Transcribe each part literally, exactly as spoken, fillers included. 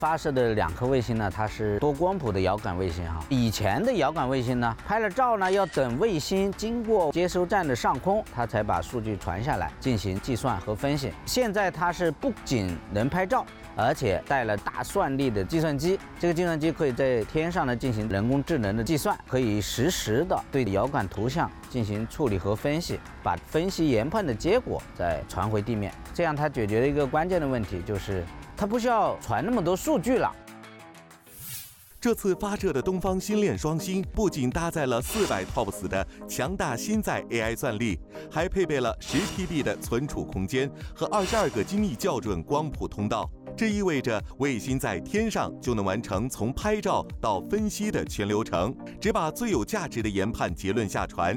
发射的两颗卫星呢，它是多光谱的遥感卫星哈。以前的遥感卫星呢，拍了照呢，要等卫星经过接收站的上空，它才把数据传下来进行计算和分析。现在它是不仅能拍照，而且带了大算力的计算机。这个计算机可以在天上呢进行人工智能的计算，可以实时的对遥感图像进行处理和分析，把分析研判的结果再传回地面。这样它解决了一个关键的问题，就是它不需要传那么多数据了。 这次发射的东方星链双星不仅搭载了四百 T O P S 的强大新载 A I 算力，还配备了十 T B 的存储空间和二十二个精密校准光谱通道。这意味着卫星在天上就能完成从拍照到分析的全流程，只把最有价值的研判结论下传。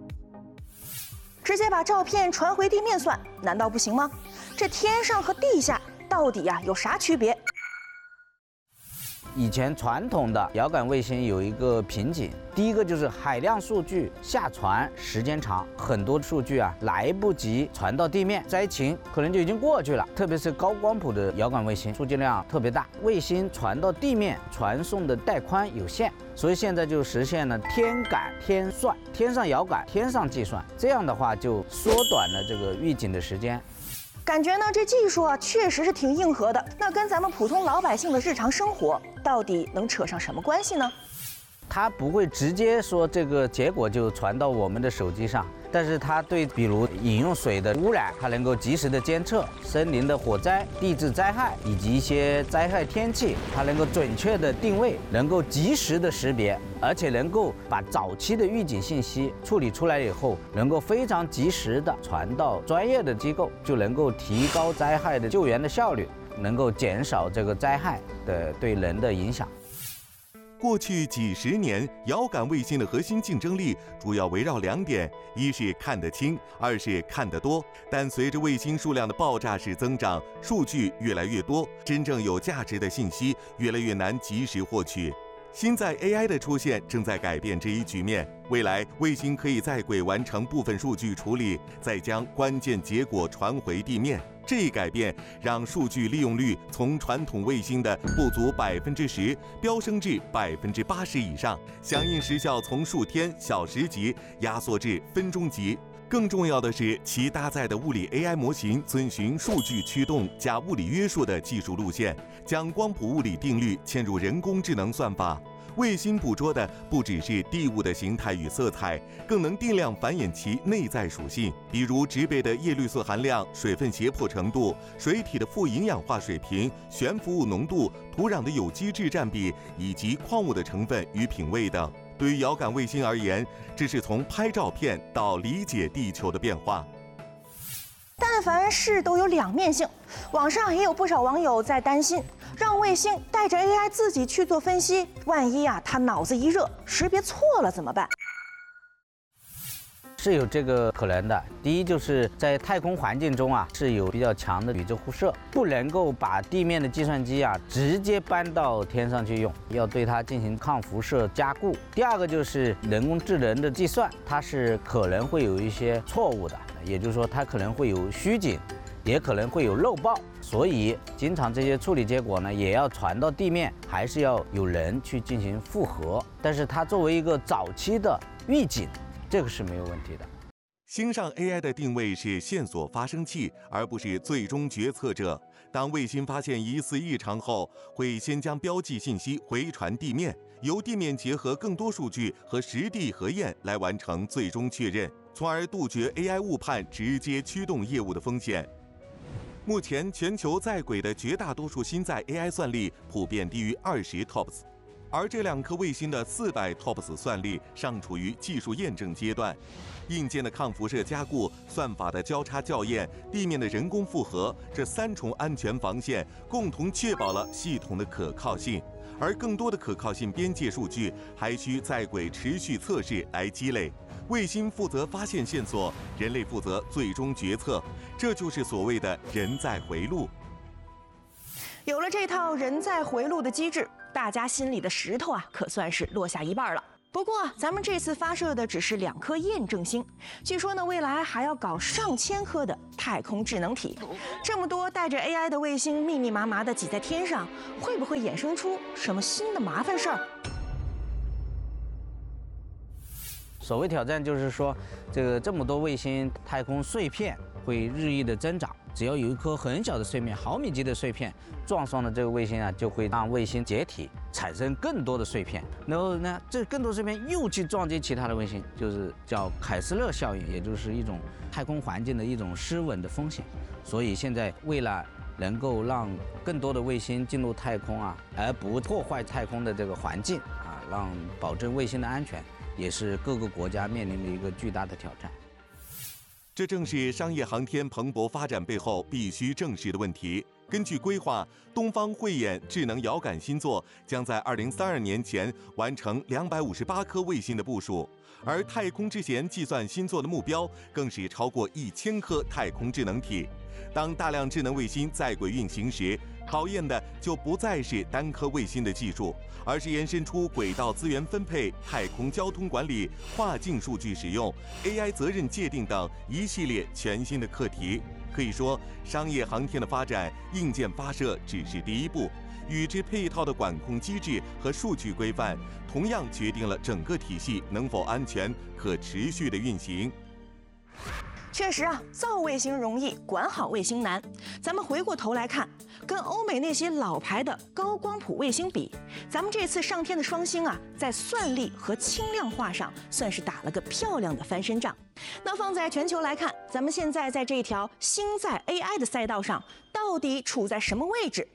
直接把照片传回地面算，难道不行吗？这天上和地下到底呀有啥区别？ 以前传统的遥感卫星有一个瓶颈，第一个就是海量数据下传时间长，很多数据啊来不及传到地面，灾情可能就已经过去了。特别是高光谱的遥感卫星，数据量特别大，卫星传到地面传送的带宽有限，所以现在就实现了天感天算，天上遥感，天上计算，这样的话就缩短了这个预警的时间。 感觉呢，这技术啊确实是挺硬核的。那跟咱们普通老百姓的日常生活到底能扯上什么关系呢？ 它不会直接说这个结果就传到我们的手机上，但是它对比如饮用水的污染，它能够及时的监测；森林的火灾、地质灾害以及一些灾害天气，它能够准确的定位，能够及时的识别，而且能够把早期的预警信息处理出来以后，能够非常及时的传到专业的机构，就能够提高灾害的救援的效率，能够减少这个灾害的对人的影响。 过去几十年，遥感卫星的核心竞争力主要围绕两点：一是看得清，二是看得多。但随着卫星数量的爆炸式增长，数据越来越多，真正有价值的信息越来越难及时获取。新载 A I 的出现正在改变这一局面。未来，卫星可以在轨完成部分数据处理，再将关键结果传回地面。这一改变让数据利用率从传统卫星的不足百分之十飙升至百分之八十以上，响应时效从数天、小时级压缩至分钟级。更重要的是，其搭载的物理 A I 模型遵循数据驱动加物理约束的技术路线，将光谱物理定律嵌入人工智能算法。卫星捕捉的不只是地物的形态与色彩，更能定量繁衍其内在属性，比如植被的叶绿素含量、水分胁迫程度、水体的富营养化水平、悬浮物浓度、土壤的有机质占比以及矿物的成分与品位等。对于遥感卫星而言，这是从拍照片到理解地球的变化。 但凡事都有两面性，网上也有不少网友在担心，让卫星带着 A I 自己去做分析，万一啊他脑子一热，识别错了怎么办？ 是有这个可能的。第一，就是在太空环境中啊，是有比较强的宇宙辐射，不能够把地面的计算机啊直接搬到天上去用，要对它进行抗辐射加固。第二个就是人工智能的计算，它是可能会有一些错误的，也就是说它可能会有虚警，也可能会有漏报，所以经常这些处理结果呢，也要传到地面，还是要有人去进行复核。但是它作为一个早期的预警，这个是没有问题的。 星上 A I 的定位是线索发生器，而不是最终决策者。当卫星发现疑似异常后，会先将标记信息回传地面，由地面结合更多数据和实地核验来完成最终确认，从而杜绝 A I 误判直接驱动业务的风险。目前，全球在轨的绝大多数新载 A I 算力普遍低于二十 T O P S。而这两颗卫星的四百 T O P S 算力尚处于技术验证阶段，硬件的抗辐射加固、算法的交叉校验、地面的人工复核，这三重安全防线共同确保了系统的可靠性。而更多的可靠性边界数据还需在轨持续测试来积累。卫星负责发现线索，人类负责最终决策，这就是所谓的人在回路。 有了这套人在回路的机制，大家心里的石头啊，可算是落下一半了。不不过，咱们这次发射的只是两颗验证星，据说呢，未来还要搞上千颗的太空智能体。这么多带着 A I 的卫星密密麻麻的挤在天上，会不会衍生出什么新的麻烦事儿？ 所谓挑战就是说，这个这么多卫星太空碎片会日益的增长，只要有一颗很小的碎片，毫米级的碎片撞上了这个卫星啊，就会让卫星解体，产生更多的碎片。然后呢，这更多碎片又去撞击其他的卫星，就是叫凯斯勒效应，也就是一种太空环境的一种失稳的风险。所以现在为了能够让更多的卫星进入太空啊，而不破坏太空的这个环境啊，让保证卫星的安全，也是各个国家面临的一个巨大的挑战。 这正是商业航天蓬勃发展背后必须正视的问题。根据规划，东方慧眼智能遥感星座将在二零三二年前完成两百五十八颗卫星的部署，而太空之弦计算星座的目标更是超过一千颗太空智能体。当大量智能卫星在轨运行时，考验的就不再是单颗卫星的技术，而是延伸出轨道资源分配、太空交通管理、跨境数据使用、A I 责任界定等一系列全新的课题。可以说，商业航天的发展，硬件发射只是第一步，与之配套的管控机制和数据规范，同样决定了整个体系能否安全、可持续的运行。 确实啊，造卫星容易，管好卫星难。咱们回过头来看，跟欧美那些老牌的高光谱卫星比，咱们这次上天的双星啊，在算力和轻量化上算是打了个漂亮的翻身仗。那放在全球来看，咱们现在在这条星在 A I 的赛道上，到底处在什么位置？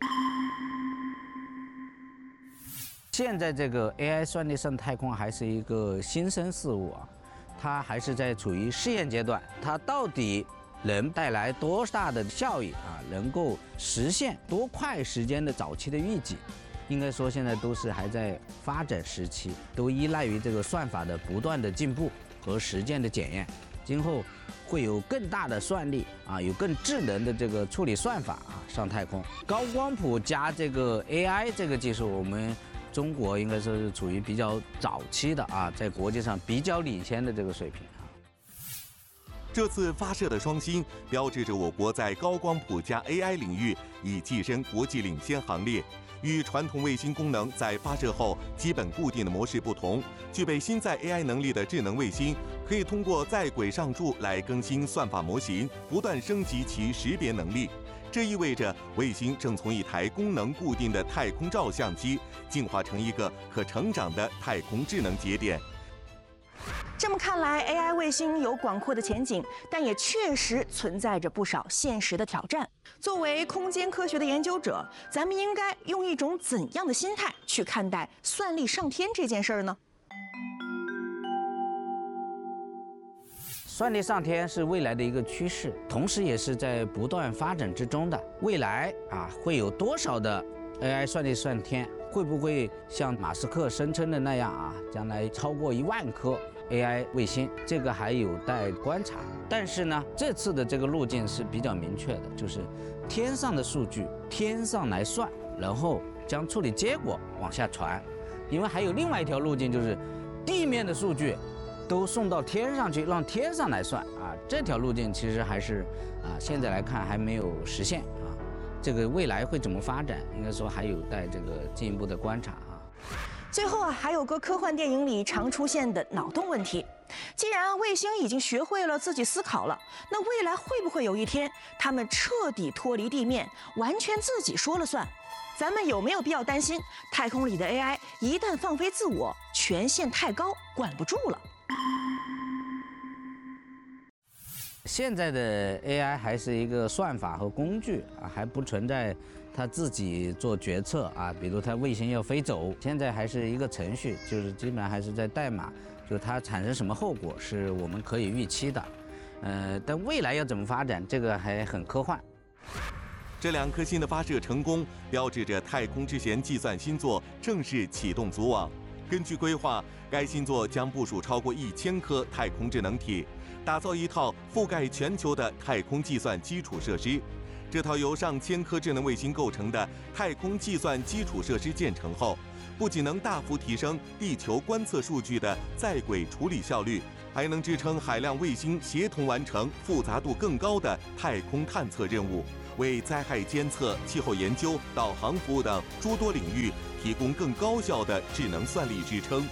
现在这个 A I 算力上太空还是一个新生事物啊。它还是在处于试验阶段，它到底能带来多大的效益啊？能够实现多快时间的早期的预计？应该说现在都是还在发展时期，都依赖于这个算法的不断的进步和实践的检验。今后会有更大的算力啊，有更智能的这个处理算法啊上太空。高光谱加这个 A I 这个技术，我们中国应该说是处于比较早期的啊，在国际上比较领先的这个水平啊。 这次发射的双星，标志着我国在高光谱加 A I 领域已跻身国际领先行列。与传统卫星功能在发射后基本固定的模式不同，具备新载 A I 能力的智能卫星，可以通过在轨上驻来更新算法模型，不断升级其识别能力。这意味着卫星正从一台功能固定的太空照相机进化成一个可成长的太空智能节点。 这么看来 ，A I 卫星有广阔的前景，但也确实存在着不少现实的挑战。作为空间科学的研究者，咱们应该用一种怎样的心态去看待算力上天这件事儿呢？ 算力上天是未来的一个趋势，同时也是在不断发展之中的。未来啊，会有多少的 A I 算力上天？会不会像马斯克声称的那样啊，将来超过一万颗 A I 卫星？这个还有待观察。但是呢，这次的这个路径是比较明确的，就是天上的数据天上来算，然后将处理结果往下传。因为还有另外一条路径，就是地面的数据都送到天上去，让天上来算啊。这条路径其实还是啊，现在来看还没有实现啊。这个未来会怎么发展，应该说还有待这个进一步的观察啊。 最后啊，还有个科幻电影里常出现的脑洞问题。既然卫星已经学会了自己思考了，那未来会不会有一天，它们彻底脱离地面，完全自己说了算？咱们有没有必要担心，太空里的 A I 一旦放飞自我，权限太高，管不住了？ 现在的 A I 还是一个算法和工具啊，还不存在它自己做决策啊。比如它卫星要飞走，现在还是一个程序，就是基本上还是在代码，就它产生什么后果是我们可以预期的。呃，但未来要怎么发展，这个还很科幻。 这两颗星的发射成功，标志着太空之弦计算星座正式启动组网。根据规划，该星座将部署超过一千颗太空智能体，打造一套覆盖全球的太空计算基础设施。 这套由上千颗智能卫星构成的太空计算基础设施建成后，不仅能大幅提升地球观测数据的在轨处理效率，还能支撑海量卫星协同完成复杂度更高的太空探测任务，为灾害监测、气候研究、导航服务等诸多领域提供更高效的智能算力支撑。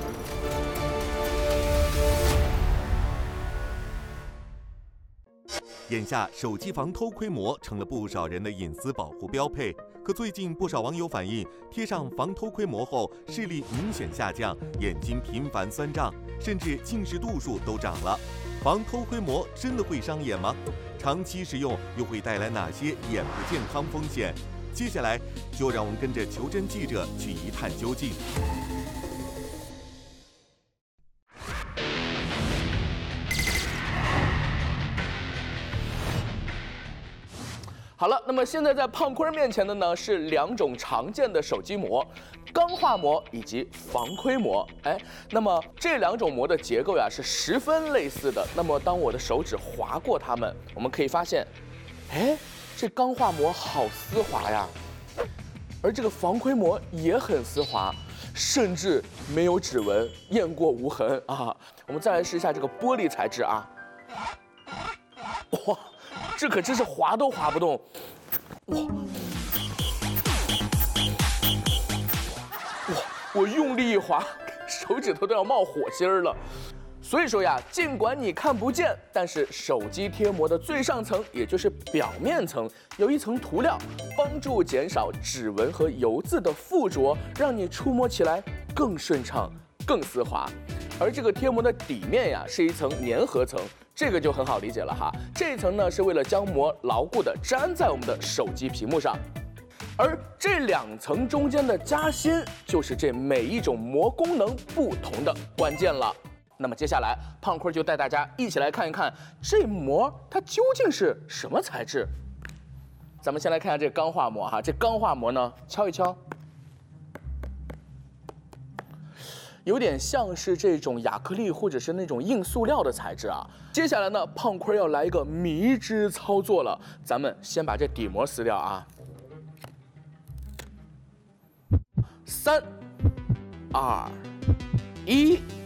眼下，手机防偷窥膜成了不少人的隐私保护标配。可最近，不少网友反映，贴上防偷窥膜后，视力明显下降，眼睛频繁酸胀，甚至近视度数都涨了。防偷窥膜真的会伤眼吗？长期使用又会带来哪些眼部健康风险？接下来，就让我们跟着求真记者去一探究竟。 好了，那么现在在胖坤面前的呢是两种常见的手机膜，钢化膜以及防窥膜。哎，那么这两种膜的结构呀是十分类似的。那么当我的手指划过它们，我们可以发现，哎，这钢化膜好丝滑呀，而这个防窥膜也很丝滑，甚至没有指纹，验过无痕啊。我们再来试一下这个玻璃材质啊，哇！这可真是滑都滑不动，哇！哇！我用力一滑，手指头都要冒火星了。所以说呀，尽管你看不见，但是手机贴膜的最上层，也就是表面层，有一层涂料，帮助减少指纹和油渍的附着，让你触摸起来更顺畅、更丝滑。而这个贴膜的底面呀，是一层粘合层。这个就很好理解了哈，这一层呢是为了将膜牢固地粘在我们的手机屏幕上，而这两层中间的夹心，就是这每一种膜功能不同的关键了。那么接下来，胖坤就带大家一起来看一看这膜它究竟是什么材质。咱们先来看一下这钢化膜哈，这钢化膜呢，敲一敲。有点像是这种亚克力或者是那种硬塑料的材质啊。接下来呢，胖坤要来一个迷之操作了，咱们先把这底膜撕掉啊。三、二、一。